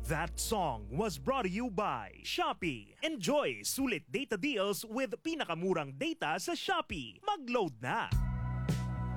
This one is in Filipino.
That song was brought to you by Shopee. Enjoy sulit data deals with pinakamurang data sa Shopee. Mag-load na!